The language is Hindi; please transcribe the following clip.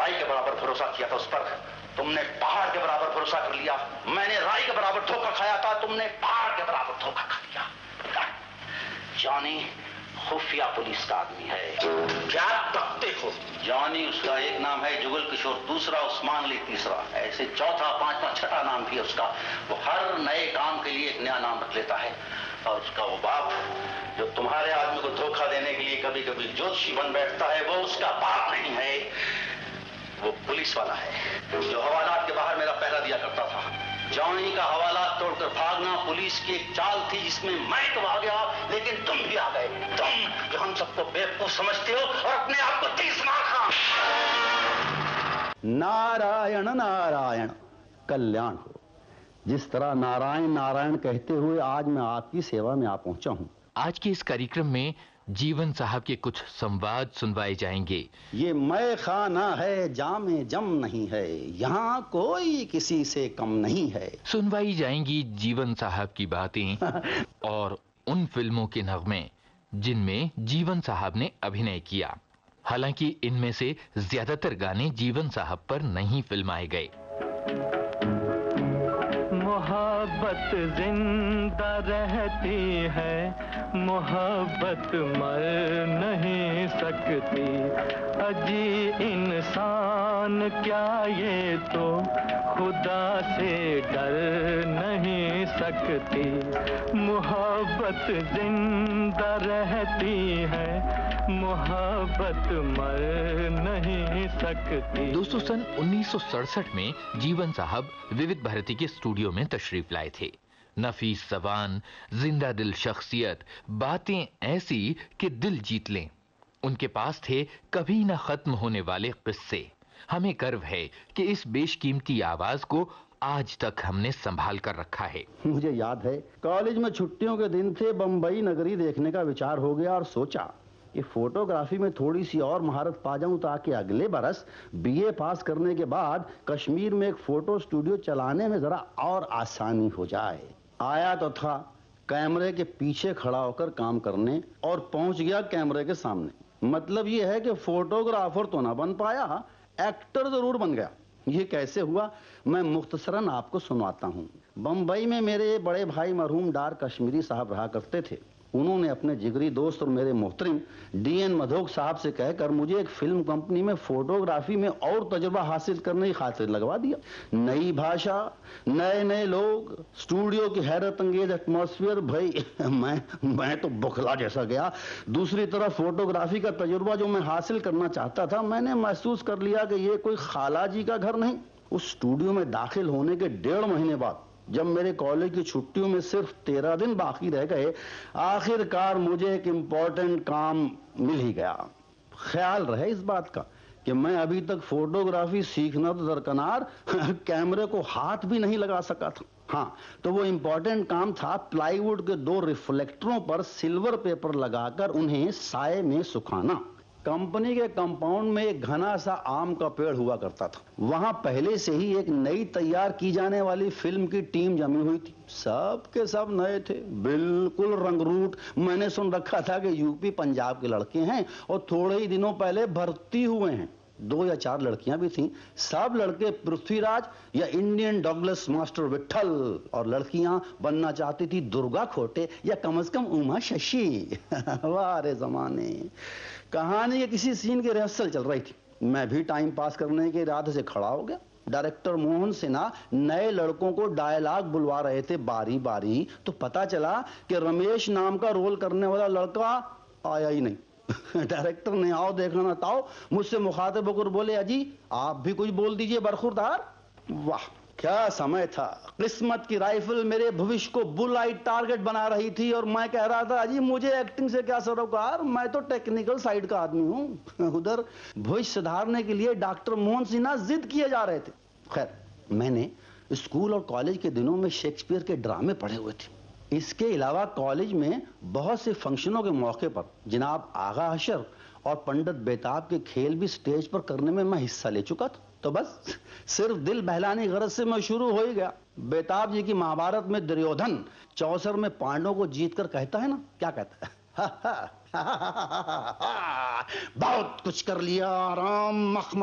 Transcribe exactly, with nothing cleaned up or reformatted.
राई के बराबर भरोसा किया था उस पर, तुमने पहाड़ के बराबर भरोसा कर लिया। मैंने राई के बराबर धोखा खाया था, तुमने पहाड़ के बराबर धोखा खा लिया। जॉनी खुफिया पुलिस का आदमी है। क्या तकते हो? जॉनी उसका एक नाम है, जुगल किशोर दूसरा, उस्मान अली तीसरा, ऐसे चौथा पांचवा छठा नाम भी है उसका। वो हर नए काम के लिए एक नया नाम रख लेता है। और उसका वो बाप जो तुम्हारे आदमी को धोखा देने के लिए कभी कभी ज्योतिषी बन बैठता है, वो उसका बाप नहीं है, वो पुलिस वाला है जो हवालात के बाहर मेरा पहरा दिया करता था। जॉनी का हवालात तोड़कर भागना पुलिस की एक चाल थी, जिसमें मैं तो आ गया, लेकिन तुम भी आ गए। तुम जो हम सबको बेवकूफ समझते हो और अपने आप को तीस मार खा। नारायण नारायण कल्याण हो। जिस तरह नारायण नारायण कहते हुए आज मैं आपकी सेवा में आ पहुंचा हूं। आज के इस कार्यक्रम में जीवन साहब के कुछ संवाद सुनवाए जाएंगे। ये मैं खाना है, जामे जम नहीं है, यहाँ कोई किसी से कम नहीं है। सुनवाई जाएंगी जीवन साहब की बातें और उन फिल्मों के नगमे जिनमें जीवन साहब ने अभिनय किया। हालांकि इनमें से ज्यादातर गाने जीवन साहब पर नहीं फिल्माए गए। मोहब्बत जिंदा रहती है, मोहब्बत मर नहीं सकती। अजी इंसान क्या ये तो खुदा से डर नहीं सकती। मोहब्बत जिंदा रहती है, मोहब्बत मर नहीं सकती। दोस्तों, सन उन्नीस सौ सड़सठ में जीवन साहब विविध भारती के स्टूडियो में तशरीफ लाए थे। नफीस ज़बान, जिंदा दिल शख्सियत, बातें ऐसी कि दिल जीत लें। उनके पास थे कभी न खत्म होने वाले किस्से। हमें गर्व है कि इस बेशकीमती आवाज को आज तक हमने संभाल कर रखा है। मुझे याद है कॉलेज में छुट्टियों के दिन थे, बंबई नगरी देखने का विचार हो गया और सोचा कि फोटोग्राफी में थोड़ी सी और महारत पा जाऊं ताकि अगले बरस बीए पास करने के बाद कश्मीर में एक फोटो स्टूडियो चलाने में जरा और आसानी हो जाए। आया तो था कैमरे के पीछे खड़ा होकर काम करने और पहुंच गया कैमरे के सामने। मतलब यह है कि फोटोग्राफर तो ना बन पाया, एक्टर जरूर बन गया। ये कैसे हुआ मैं मुख्तसरन आपको सुनाता हूं। बंबई में मेरे बड़े भाई मरहूम डार कश्मीरी साहब रहा करते थे। उन्होंने अपने जिगरी दोस्त और मेरे मोहतरम डी एन मधोक साहब से कहकर मुझे एक फिल्म कंपनी में फोटोग्राफी में और तजुर्बा हासिल करने की खातिर लगवा दिया। नई भाषा, नए नए लोग, स्टूडियो की हैरत अंगेज एटमॉस्फेयर, भाई मैं मैं तो बुखला जैसा गया। दूसरी तरफ फोटोग्राफी का तजुर्बा जो मैं हासिल करना चाहता था, मैंने महसूस कर लिया कि ये कोई खाला जी का घर नहीं। उस स्टूडियो में दाखिल होने के डेढ़ महीने बाद जब मेरे कॉलेज की छुट्टियों में सिर्फ तेरह दिन बाकी रह गए, आखिरकार मुझे एक इम्पोर्टेंट काम मिल ही गया। ख्याल रहे इस बात का कि मैं अभी तक फोटोग्राफी सीखना तो दरकनार कैमरे को हाथ भी नहीं लगा सका था। हाँ, तो वो इम्पोर्टेंट काम था प्लाईवुड के दो रिफ्लेक्टरों पर सिल्वर पेपर लगाकर उन्हें साए में सुखाना। कंपनी के कंपाउंड में एक घना सा आम का पेड़ हुआ करता था। वहां पहले से ही एक नई तैयार की जाने वाली फिल्म की टीम जमी हुई थी। सब के सब नए थे, बिल्कुल रंगरूट। मैंने सुन रखा था कि यूपी पंजाब के लड़के हैं और थोड़े ही दिनों पहले भर्ती हुए हैं। दो या चार लड़कियां भी थीं। सब लड़के पृथ्वीराज या इंडियन डॉगलस मास्टर विट्ठल, और लड़कियां बनना चाहती थी दुर्गा खोटे या कम से कम उमा शशि। वाह रे जमाने। कहानी के किसी सीन की रिहर्सल चल रही थी। मैं भी टाइम पास करने के इरादे से खड़ा हो गया। डायरेक्टर मोहन सिन्हा नए लड़कों को डायलॉग बुलवा रहे थे बारी बारी, तो पता चला कि रमेश नाम का रोल करने वाला लड़का आया ही नहीं। डायरेक्टर ने आओ देखना ना ताओ मुझसे मुखातिब होकर बोले, अजी आप भी कुछ बोल दीजिए बरखुरदार। वाह क्या समय था। किस्मत की राइफल मेरे भविष्य को बुल आई टारगेट बना रही थी और मैं कह रहा था, अजी मुझे एक्टिंग से क्या सरोकार, मैं तो टेक्निकल साइड का आदमी हूं। उधर भविष्य सुधारने के लिए डॉक्टर मोहन सिन्हा जिद किए जा रहे थे। खैर, मैंने स्कूल और कॉलेज के दिनों में शेक्सपियर के ड्रामे पढ़े हुए थे। इसके अलावा कॉलेज में बहुत से फंक्शनों के मौके पर जनाब आगा हशर और पंडित बेताब के खेल भी स्टेज पर करने में मैं हिस्सा ले चुका था। तो बस सिर्फ दिल बहलाने गरज से मैं शुरू हो ही गया। बेताब जी की महाभारत में दुर्योधन चौसर में पांडवों को जीतकर कहता है ना, क्या कहता है, बहुत कुछ कर लिया राम मखमल